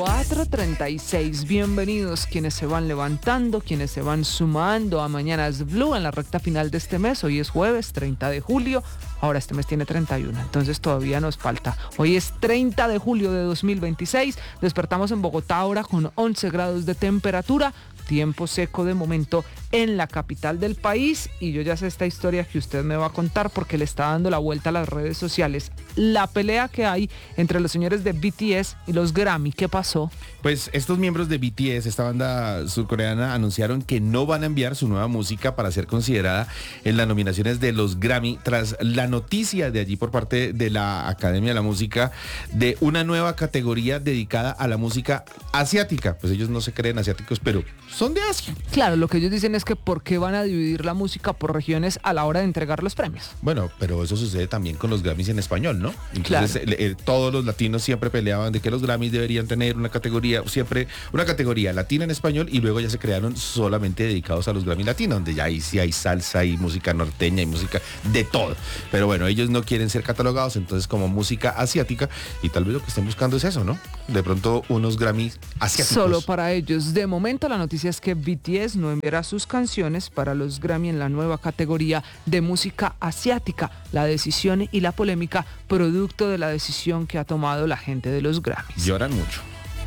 4:36, bienvenidos quienes se van levantando, quienes se van sumando a Mañanas Blue en la recta final de este mes. Hoy es jueves 30 de julio, ahora este mes tiene 31, entonces todavía nos falta. Hoy es 30 de julio de 2026, despertamos en Bogotá ahora con 11 grados de temperatura, tiempo seco de momento en la capital del país, y yo ya sé esta historia que usted me va a contar porque le está dando la vuelta a las redes sociales. La pelea que hay entre los señores de BTS y los Grammy, ¿qué pasó? Pues estos miembros de BTS, esta banda surcoreana, anunciaron que no van a enviar su nueva música para ser considerada en las nominaciones de los Grammy tras la noticia de allí por parte de la Academia de la Música de una nueva categoría dedicada a la música asiática. Pues ellos no se creen asiáticos, pero son de Asia. Claro, lo que ellos dicen es que ¿por qué van a dividir la música por regiones a la hora de entregar los premios? Bueno, pero eso sucede también con los Grammys en español, ¿no? Entonces, claro. Todos los latinos siempre peleaban de que los Grammys deberían tener una categoría, siempre una categoría latina en español, y luego ya se crearon solamente dedicados a los Grammy latinos, donde ya ahí sí hay salsa y música norteña y música de todo. Pero bueno, ellos no quieren ser catalogados entonces como música asiática, y tal vez lo que estén buscando es eso, ¿no? De pronto unos Grammys asiáticos. Solo para ellos. De momento la noticia es que BTS no enviará sus canciones para los Grammy en la nueva categoría de música asiática. La decisión y la polémica producto de la decisión que ha tomado la gente de los Grammys. Lloran mucho.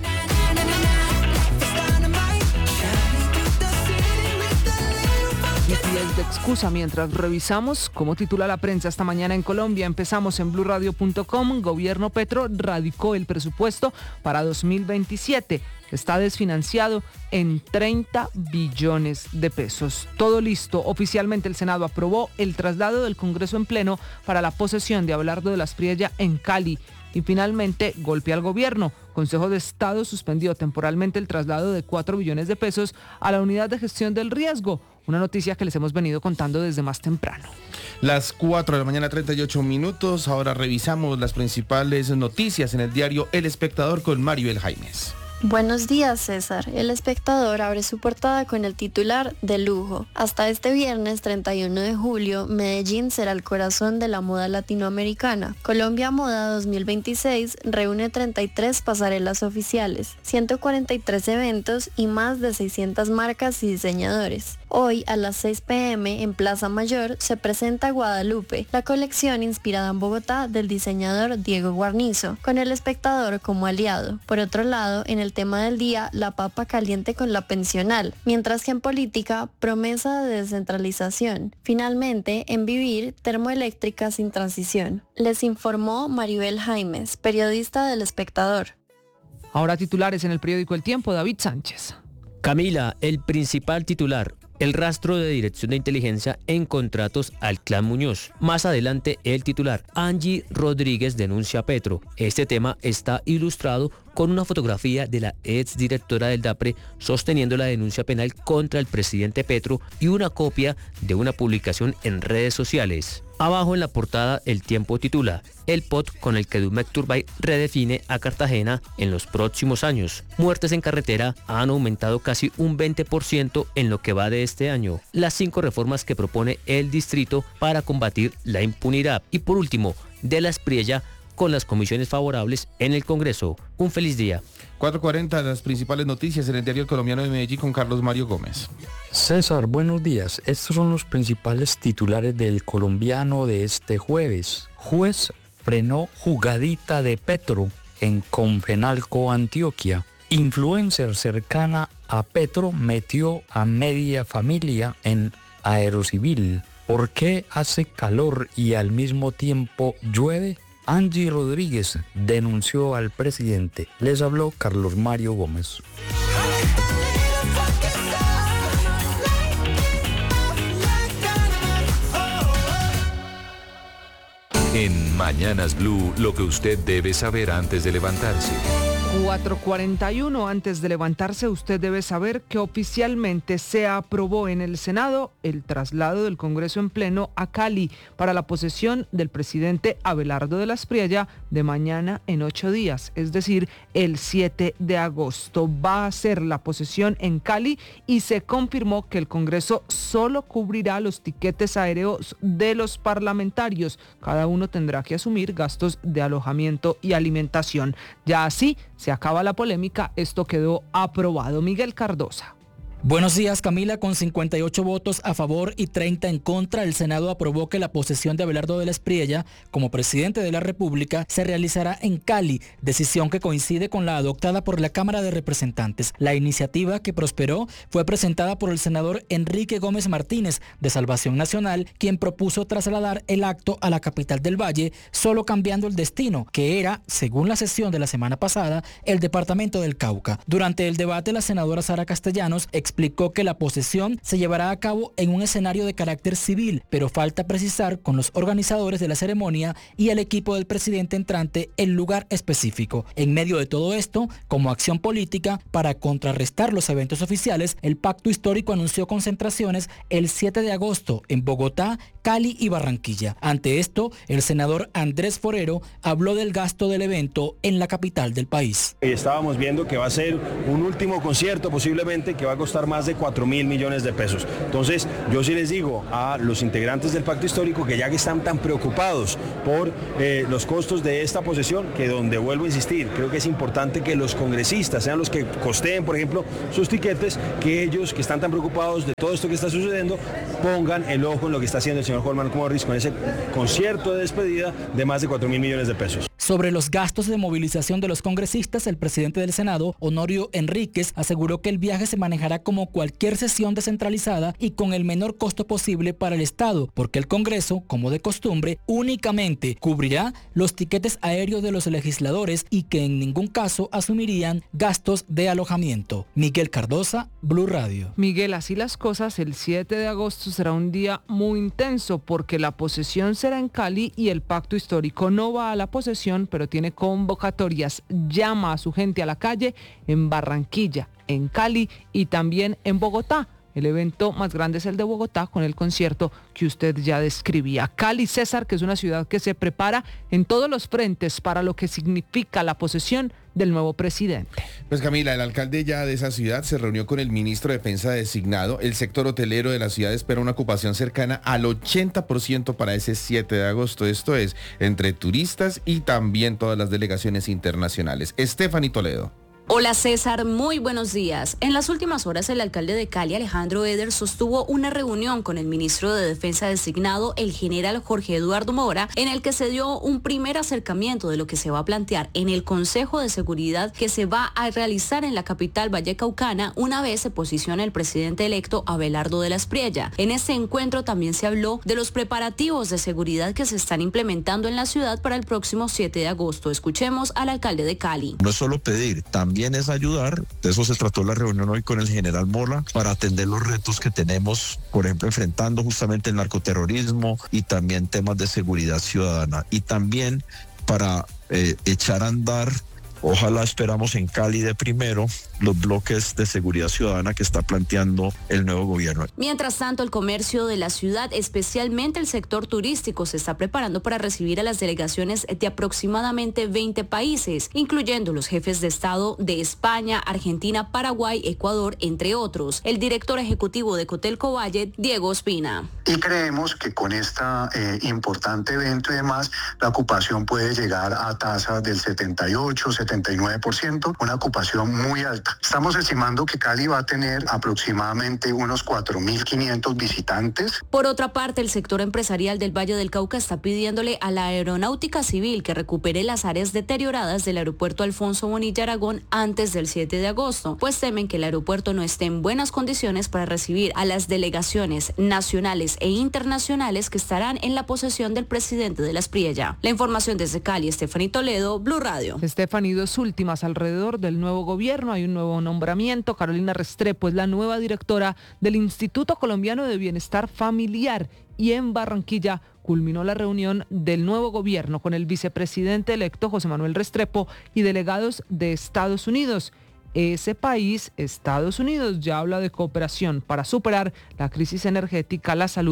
BTS de excusa mientras revisamos cómo titula la prensa esta mañana en Colombia. Empezamos en blurradio.com. Gobierno Petro radicó el presupuesto para 2027. Está desfinanciado en 30 billones de pesos. Todo listo. Oficialmente el Senado aprobó el traslado del Congreso en pleno para la posesión de Abelardo de la Espriella en Cali. Y finalmente, golpe al gobierno. Consejo de Estado suspendió temporalmente el traslado de 4 billones de pesos a la Unidad de Gestión del Riesgo. Una noticia que les hemos venido contando desde más temprano. Las 4 de la mañana, 38 minutos. Ahora revisamos las principales noticias en el diario El Espectador con Maribel Jaimes. Buenos días, César. El Espectador abre su portada con el titular de lujo. Hasta este viernes 31 de julio, Medellín será el corazón de la moda latinoamericana. Colombia Moda 2026 reúne 33 pasarelas oficiales, 143 eventos y más de 600 marcas y diseñadores. Hoy a las 6 p.m. en Plaza Mayor se presenta Guadalupe, la colección inspirada en Bogotá del diseñador Diego Guarnizo, con El Espectador como aliado. Por otro lado, en el tema del día, la papa caliente con la pensional, mientras que en política, promesa de descentralización. Finalmente, en Vivir, termoeléctrica sin transición. Les informó Maribel Jaimes, periodista del Espectador. Ahora titulares en el periódico El Tiempo, David Sánchez. Camila, el principal titular. El rastro de Dirección de Inteligencia en contratos al Clan Muñoz. Más adelante, el titular. Angie Rodríguez denuncia a Petro. Este tema está ilustrado con una fotografía de la exdirectora del DAPRE sosteniendo la denuncia penal contra el presidente Petro y una copia de una publicación en redes sociales. Abajo en la portada, El Tiempo titula: el POT con el que Dumek Turbay redefine a Cartagena en los próximos años. Muertes en carretera han aumentado casi un 20% en lo que va de este año. Las 5 reformas que propone el distrito para combatir la impunidad. Y por último, de la Espriella con las comisiones favorables en el Congreso. Un feliz día. 4:40, las principales noticias en el diario El Colombiano de Medellín con Carlos Mario Gómez. César, buenos días. Estos son los principales titulares del Colombiano de este jueves. Juez frenó jugadita de Petro en Confenalco, Antioquia. Influencer cercana a Petro metió a media familia en Aerocivil. ¿Por qué hace calor y al mismo tiempo llueve? Angie Rodríguez denunció al presidente. Les habló Carlos Mario Gómez. En Mañanas Blue, lo que usted debe saber antes de levantarse. 4:41, antes de levantarse, usted debe saber que oficialmente se aprobó en el Senado el traslado del Congreso en pleno a Cali para la posesión del presidente Abelardo de la Espriella de mañana en 8 días, es decir, el 7 de agosto. Va a ser la posesión en Cali y se confirmó que el Congreso solo cubrirá los tiquetes aéreos de los parlamentarios. Cada uno tendrá que asumir gastos de alojamiento y alimentación. Ya así se acaba la polémica, esto quedó aprobado. Miguel Cardosa. Buenos días, Camila. Con 58 votos a favor y 30 en contra, el Senado aprobó que la posesión de Abelardo de la Espriella como presidente de la República se realizará en Cali, decisión que coincide con la adoptada por la Cámara de Representantes. La iniciativa, que prosperó, fue presentada por el senador Enrique Gómez Martínez, de Salvación Nacional, quien propuso trasladar el acto a la capital del Valle, solo cambiando el destino, que era, según la sesión de la semana pasada, el departamento del Cauca. Durante el debate, la senadora Sara Castellanos explicó que la posesión se llevará a cabo en un escenario de carácter civil, pero falta precisar con los organizadores de la ceremonia y el equipo del presidente entrante el lugar específico. En medio de todo esto, como acción política, para contrarrestar los eventos oficiales, el Pacto Histórico anunció concentraciones el 7 de agosto en Bogotá, Cali y Barranquilla. Ante esto, el senador Andrés Forero habló del gasto del evento en la capital del país. Estábamos viendo que va a ser un último concierto posiblemente que va a costar más de 4.000 millones de pesos. Entonces, yo sí les digo a los integrantes del Pacto Histórico que ya que están tan preocupados por los costos de esta posesión, que donde vuelvo a insistir, creo que es importante que los congresistas sean los que costeen, por ejemplo, sus tiquetes, que ellos que están tan preocupados de todo esto que está sucediendo, pongan el ojo en lo que está haciendo el señor Holman Morris con ese concierto de despedida de más de 4.000 millones de pesos. Sobre los gastos de movilización de los congresistas, el presidente del Senado, Honorio Enríquez, aseguró que el viaje se manejará como cualquier sesión descentralizada y con el menor costo posible para el Estado, porque el Congreso, como de costumbre, únicamente cubrirá los tiquetes aéreos de los legisladores y que en ningún caso asumirían gastos de alojamiento. Miguel Cardosa, Blue Radio. Miguel, así las cosas, el 7 de agosto será un día muy intenso porque la posesión será en Cali y el Pacto Histórico no va a la posesión, pero tiene convocatorias, llama a su gente a la calle en Barranquilla, en Cali y también en Bogotá. El evento más grande es el de Bogotá con el concierto que usted ya describía. Cali, César, que es una ciudad que se prepara en todos los frentes para lo que significa la posesión del nuevo presidente. Pues Camila, el alcalde ya de esa ciudad se reunió con el ministro de Defensa designado. El sector hotelero de la ciudad espera una ocupación cercana al 80% para ese 7 de agosto. Esto es, entre turistas y también todas las delegaciones internacionales. Stephanie Toledo. Hola César, muy buenos días. En las últimas horas el alcalde de Cali, Alejandro Eder, sostuvo una reunión con el ministro de Defensa designado, el general Jorge Eduardo Mora, en el que se dio un primer acercamiento de lo que se va a plantear en el Consejo de Seguridad que se va a realizar en la capital vallecaucana una vez se posicione el presidente electo Abelardo de la Espriella. En este encuentro también se habló de los preparativos de seguridad que se están implementando en la ciudad para el próximo 7 de agosto. Escuchemos al alcalde de Cali. No es solo pedir, también es ayudar. De eso se trató la reunión hoy con el general Mora para atender los retos que tenemos, por ejemplo, enfrentando justamente el narcoterrorismo y también temas de seguridad ciudadana. Y también para echar a andar, ojalá esperamos en Cali de primero, los bloques de seguridad ciudadana que está planteando el nuevo gobierno. Mientras tanto, el comercio de la ciudad, especialmente el sector turístico, se está preparando para recibir a las delegaciones de aproximadamente 20 países, incluyendo los jefes de Estado de España, Argentina, Paraguay, Ecuador, entre otros. El director ejecutivo de Cotelco Valle, Diego Ospina. Y creemos que con este importante evento y demás, la ocupación puede llegar a tasas del 78-79%, una ocupación muy alta. Estamos estimando que Cali va a tener aproximadamente unos 4.500 visitantes. Por otra parte, el sector empresarial del Valle del Cauca está pidiéndole a la Aeronáutica Civil que recupere las áreas deterioradas del aeropuerto Alfonso Bonilla Aragón antes del 7 de agosto, pues temen que el aeropuerto no esté en buenas condiciones para recibir a las delegaciones nacionales e internacionales que estarán en la posesión del presidente de la Espriella. La información desde Cali, Stephanie Toledo, Blue Radio. Stephanie, dos últimas alrededor del nuevo gobierno. Hay un nuevo nombramiento. Carolina Restrepo es la nueva directora del Instituto Colombiano de Bienestar Familiar y en Barranquilla culminó la reunión del nuevo gobierno con el vicepresidente electo José Manuel Restrepo y delegados de Estados Unidos. Ese país, Estados Unidos, ya habla de cooperación para superar la crisis energética, la salud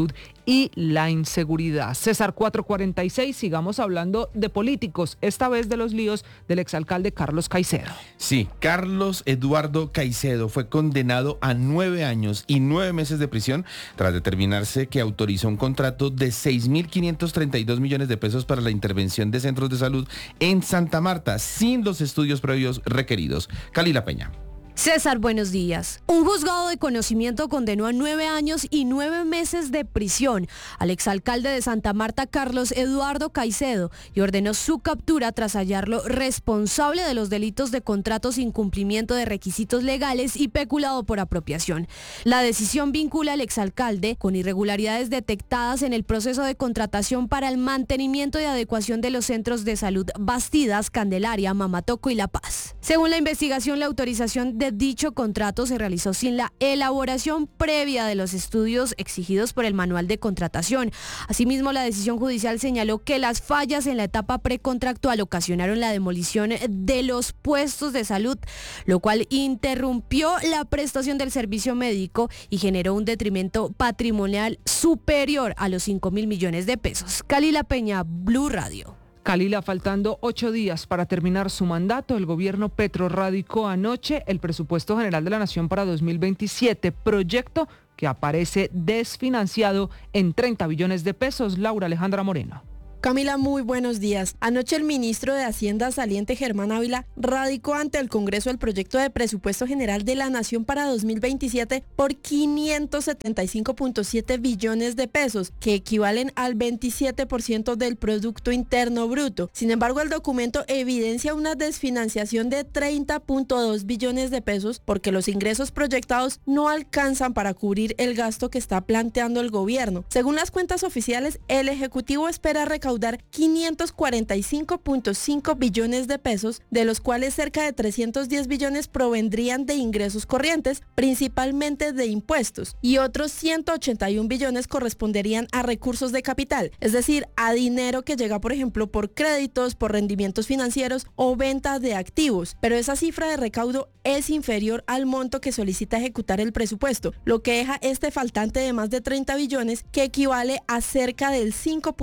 y la inseguridad. César 446, sigamos hablando de políticos, esta vez de los líos del exalcalde Carlos Caicedo. Sí, Carlos Eduardo Caicedo fue condenado a 9 años y 9 meses de prisión tras determinarse que autorizó un contrato de 6.532 millones de pesos para la intervención de centros de salud en Santa Marta sin los estudios previos requeridos. Kalila Peña. César, buenos días. Un juzgado de conocimiento condenó a 9 años y 9 meses de prisión al exalcalde de Santa Marta, Carlos Eduardo Caicedo, y ordenó su captura tras hallarlo responsable de los delitos de contratos sin cumplimiento de requisitos legales y peculado por apropiación. La decisión vincula al exalcalde con irregularidades detectadas en el proceso de contratación para el mantenimiento y adecuación de los centros de salud Bastidas, Candelaria, Mamatoco y La Paz. Según la investigación, la autorización de dicho contrato se realizó sin la elaboración previa de los estudios exigidos por el manual de contratación. Asimismo, la decisión judicial señaló que las fallas en la etapa precontractual ocasionaron la demolición de los puestos de salud, lo cual interrumpió la prestación del servicio médico y generó un detrimento patrimonial superior a los 5.000 millones de pesos. Kalila Peña, Blue Radio. Kalila, faltando 8 días para terminar su mandato, el gobierno Petro radicó anoche el presupuesto general de la Nación para 2027, proyecto que aparece desfinanciado en 30 billones de pesos. Laura Alejandra Moreno. Camila, muy buenos días. Anoche el ministro de Hacienda saliente, Germán Ávila, radicó ante el Congreso el proyecto de presupuesto general de la Nación para 2027 por 575.7 billones de pesos, que equivalen al 27% del Producto Interno Bruto. Sin embargo, el documento evidencia una desfinanciación de 30.2 billones de pesos porque los ingresos proyectados no alcanzan para cubrir el gasto que está planteando el gobierno. Según las cuentas oficiales, el Ejecutivo espera recaudar 545.5 billones de pesos, de los cuales cerca de 310 billones provendrían de ingresos corrientes, principalmente de impuestos, y otros 181 billones corresponderían a recursos de capital, es decir, a dinero que llega, por ejemplo, por créditos, por rendimientos financieros o ventas de activos. Pero esa cifra de recaudo es inferior al monto que solicita ejecutar el presupuesto, lo que deja este faltante de más de 30 billones, que equivale a cerca del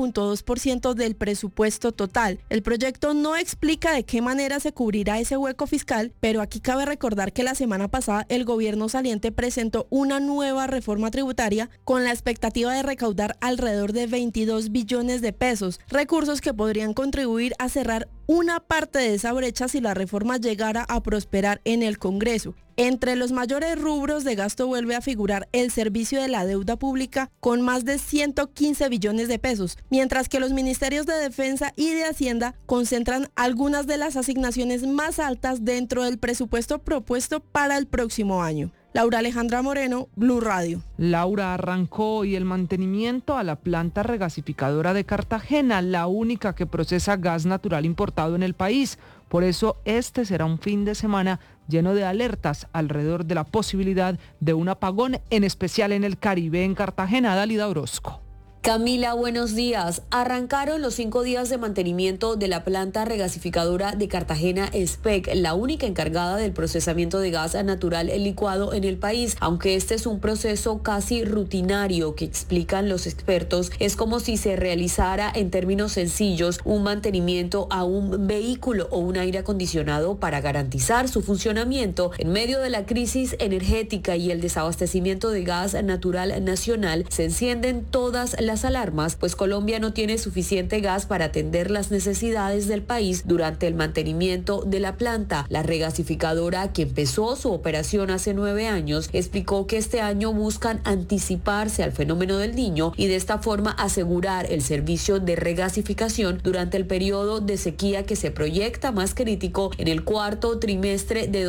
5.2% del presupuesto total. El proyecto no explica de qué manera se cubrirá ese hueco fiscal, pero aquí cabe recordar que la semana pasada el gobierno saliente presentó una nueva reforma tributaria con la expectativa de recaudar alrededor de 22 billones de pesos, recursos que podrían contribuir a cerrar una parte de esa brecha si la reforma llegara a prosperar en el Congreso. Entre los mayores rubros de gasto vuelve a figurar el servicio de la deuda pública con más de 115 billones de pesos, mientras que los ministerios de Defensa y de Hacienda concentran algunas de las asignaciones más altas dentro del presupuesto propuesto para el próximo año. Laura Alejandra Moreno, Blue Radio. Laura, arrancó hoy el mantenimiento a la planta regasificadora de Cartagena, la única que procesa gas natural importado en el país. Por eso este será un fin de semana lleno de alertas alrededor de la posibilidad de un apagón, en especial en el Caribe, en Cartagena. Dalida Orozco. Camila, buenos días. Arrancaron los 5 días de mantenimiento de la planta regasificadora de Cartagena SPEC, la única encargada del procesamiento de gas natural licuado en el país. Aunque este es un proceso casi rutinario que explican los expertos, es como si se realizara en términos sencillos un mantenimiento a un vehículo o un aire acondicionado para garantizar su funcionamiento. En medio de la crisis energética y el desabastecimiento de gas natural nacional, se encienden todas las alarmas, pues Colombia no tiene suficiente gas para atender las necesidades del país durante el mantenimiento de la planta. La regasificadora, que empezó su operación hace 9 años, explicó que este año buscan anticiparse al fenómeno del Niño y de esta forma asegurar el servicio de regasificación durante el periodo de sequía que se proyecta más crítico en el cuarto trimestre de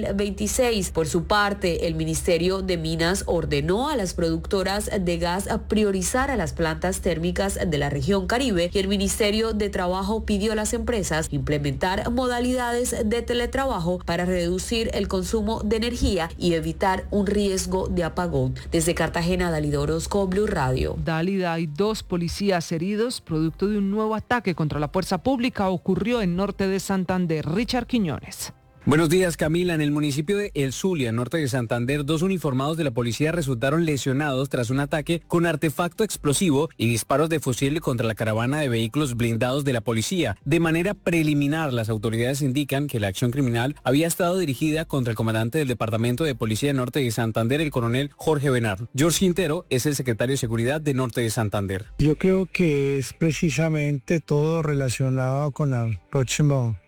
2026. Por su parte, el Ministerio de Minas ordenó a las productoras de gas a priorizar a las plantas térmicas de la región Caribe, y el Ministerio de Trabajo pidió a las empresas implementar modalidades de teletrabajo para reducir el consumo de energía y evitar un riesgo de apagón. Desde Cartagena, Dalida Orozco, Blue Radio. Dalida, hay 2 policías heridos producto de un nuevo ataque contra la fuerza pública. Ocurrió en norte de Santander. Richard Quiñones. Buenos días, Camila. En el municipio de El Zulia, norte de Santander, 2 uniformados de la policía resultaron lesionados tras un ataque con artefacto explosivo y disparos de fusil contra la caravana de vehículos blindados de la policía. De manera preliminar, las autoridades indican que la acción criminal había estado dirigida contra el comandante del Departamento de Policía Norte de Santander, el coronel Jorge Benar. George Quintero es el secretario de Seguridad de Norte de Santander. Yo creo que es precisamente todo relacionado con el próximo,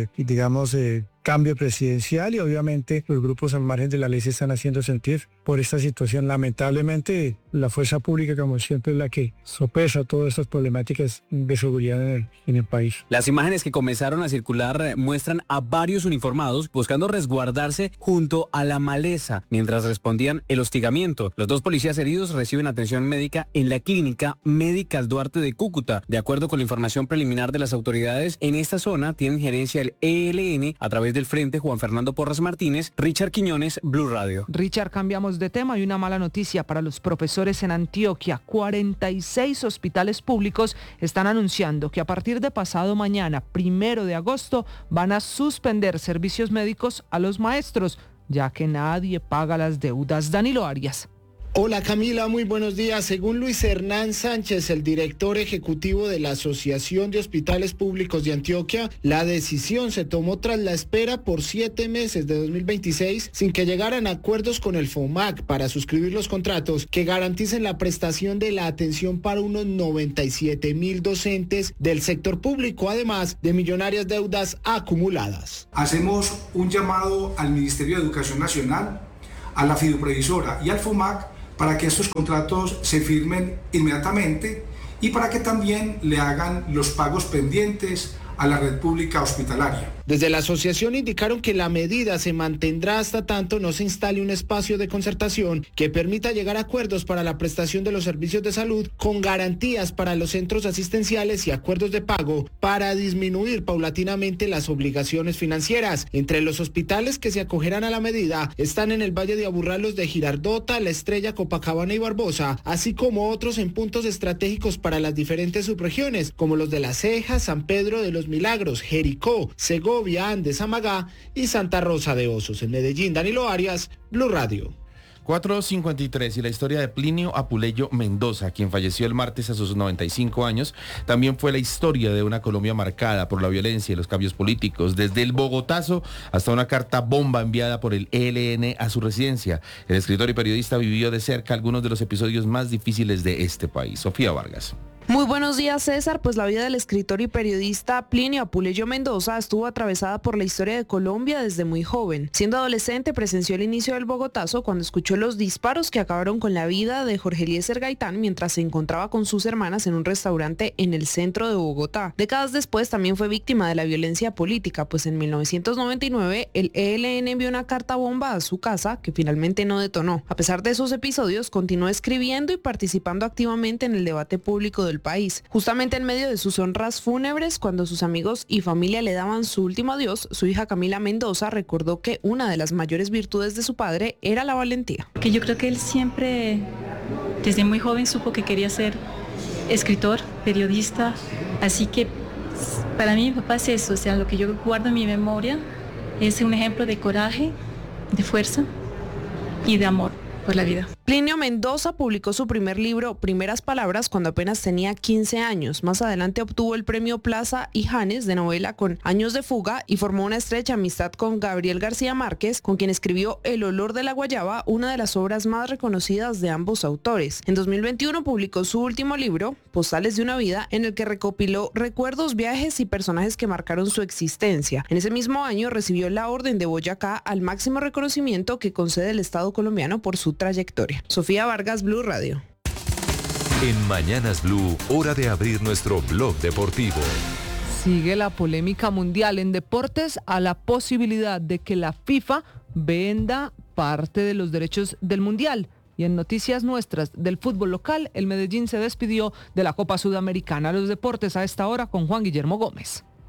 cambio presidencial, y obviamente los grupos al margen de la ley se están haciendo sentir por esta situación. Lamentablemente la fuerza pública, como siempre, es la que sopesa todas estas problemáticas de seguridad en el país. Las imágenes que comenzaron a circular muestran a varios uniformados buscando resguardarse junto a la maleza mientras respondían el hostigamiento. Los 2 policías heridos reciben atención médica en la clínica Médicas Duarte de Cúcuta. De acuerdo con la información preliminar de las autoridades, en esta zona tienen gerencia el ELN a través del Frente Juan Fernando Porras Martínez. Richard Quiñones, Blue Radio. Richard, cambiamos de tema. Hay una mala noticia para los profesores en Antioquia. 46 hospitales públicos están anunciando que a partir de pasado mañana, 1 de agosto, van a suspender servicios médicos a los maestros, ya que nadie paga las deudas. Danilo Arias. Hola Camila, muy buenos días. Según Luis Hernán Sánchez, el director ejecutivo de la Asociación de Hospitales Públicos de Antioquia, la decisión se tomó tras la espera por 7 meses de 2026 sin que llegaran a acuerdos con el FOMAC para suscribir los contratos que garanticen la prestación de la atención para unos 97.000 docentes del sector público, además de millonarias deudas acumuladas. Hacemos un llamado al Ministerio de Educación Nacional, a la fiduprevisora y al FOMAC para que estos contratos se firmen inmediatamente y para que también le hagan los pagos pendientes a la red pública hospitalaria. Desde la asociación indicaron que la medida se mantendrá hasta tanto no se instale un espacio de concertación que permita llegar a acuerdos para la prestación de los servicios de salud con garantías para los centros asistenciales y acuerdos de pago para disminuir paulatinamente las obligaciones financieras. Entre los hospitales que se acogerán a la medida están en el Valle de Aburrá los de Girardota, La Estrella, Copacabana y Barbosa, así como otros en puntos estratégicos para las diferentes subregiones, como los de La Ceja, San Pedro de los Milagros, Jericó, Segovia, Andes, Amagá y Santa Rosa de Osos. En Medellín, Danilo Arias, Blue Radio. 4:53, y la historia de Plinio Apuleyo Mendoza, quien falleció el martes a sus 95 años, también fue la historia de una Colombia marcada por la violencia y los cambios políticos, desde el Bogotazo hasta una carta bomba enviada por el ELN a su residencia. El escritor y periodista vivió de cerca algunos de los episodios más difíciles de este país. Sofía Vargas. Muy buenos días, César. Pues la vida del escritor y periodista Plinio Apuleyo Mendoza estuvo atravesada por la historia de Colombia desde muy joven. Siendo adolescente presenció el inicio del Bogotazo cuando escuchó los disparos que acabaron con la vida de Jorge Eliezer Gaitán mientras se encontraba con sus hermanas en un restaurante en el centro de Bogotá. Décadas después también fue víctima de la violencia política, pues en 1999 el ELN envió una carta bomba a su casa que finalmente no detonó. A pesar de esos episodios, continuó escribiendo y participando activamente en el debate público del país. Justamente en medio de sus honras fúnebres, cuando sus amigos y familia le daban su último adiós, su hija Camila Mendoza recordó que una de las mayores virtudes de su padre era la valentía. Que yo creo que él siempre, desde muy joven, supo que quería ser escritor, periodista, así que para mí mi papá es eso, o sea, lo que yo guardo en mi memoria es un ejemplo de coraje, de fuerza y de amor por la vida. Plinio Mendoza publicó su primer libro, Primeras Palabras, cuando apenas tenía 15 años. Más adelante obtuvo el premio Plaza y Janes de novela con Años de Fuga y formó una estrecha amistad con Gabriel García Márquez, con quien escribió El olor de la guayaba, una de las obras más reconocidas de ambos autores. En 2021 publicó su último libro, Postales de una vida, en el que recopiló recuerdos, viajes y personajes que marcaron su existencia. En ese mismo año recibió la Orden de Boyacá, al máximo reconocimiento que concede el Estado colombiano por su trayectoria. Sofía Vargas, Blue Radio. En Mañanas Blue, hora de abrir nuestro blog deportivo. Sigue la polémica mundial en deportes a la posibilidad de que la FIFA venda parte de los derechos del mundial. Y en noticias nuestras del fútbol local, el Medellín se despidió de la Copa Sudamericana. Los deportes a esta hora con Juan Guillermo Gómez.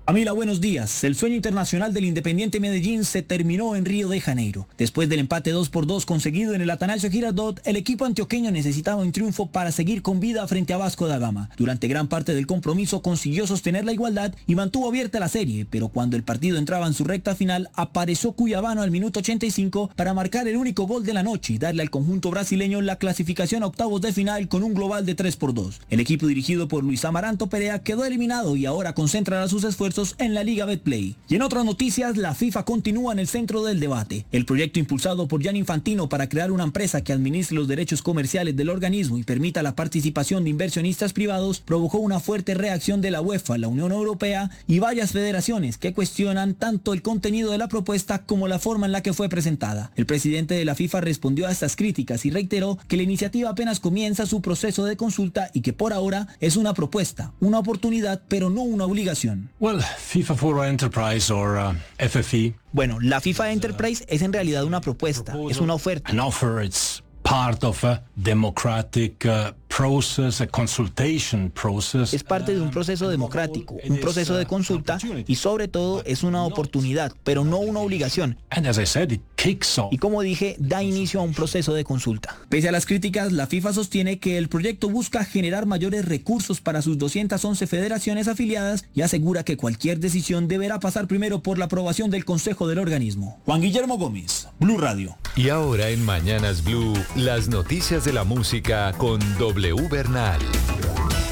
Camila, buenos días. El sueño internacional del Independiente Medellín se terminó en Río de Janeiro. Después del empate 2-2 conseguido en el Atanasio Girardot, el equipo antioqueño necesitaba un triunfo para seguir con vida frente a Vasco da Gama. Durante gran parte del compromiso consiguió sostener la igualdad y mantuvo abierta la serie, pero cuando el partido entraba en su recta final, apareció Cuyabano al minuto 85 para marcar el único gol de la noche y darle al conjunto brasileño la clasificación a octavos de final con un global de 3-2. El equipo dirigido por Luis Amaranto Perea quedó eliminado y ahora concentrará sus esfuerzos en la Liga Betplay. Y en otras noticias, la FIFA continúa en el centro del debate. El proyecto impulsado por Gianni Infantino para crear una empresa que administre los derechos comerciales del organismo y permita la participación de inversionistas privados provocó una fuerte reacción de la UEFA, la Unión Europea y varias federaciones que cuestionan tanto el contenido de la propuesta como la forma en la que fue presentada. El presidente de la FIFA respondió a estas críticas y reiteró que la iniciativa apenas comienza su proceso de consulta y que por ahora es una propuesta, una oportunidad, pero no una obligación. FIFA for Enterprise or FFE. Bueno, la FIFA Enterprise es en realidad una propuesta, es una oferta. An offer, it's part of a democratic process, a consultation process. Es parte de un proceso democrático, un proceso de consulta y sobre todo es una oportunidad, pero no una obligación. And as I said, it kicks off. Y como dije, da inicio a un proceso de consulta. Pese a las críticas, la FIFA sostiene que el proyecto busca generar mayores recursos para sus 211 federaciones afiliadas y asegura que cualquier decisión deberá pasar primero por la aprobación del Consejo del organismo. Juan Guillermo Gómez, Blue Radio. Y ahora en Mañanas Blue, las noticias de la música con W Bernal.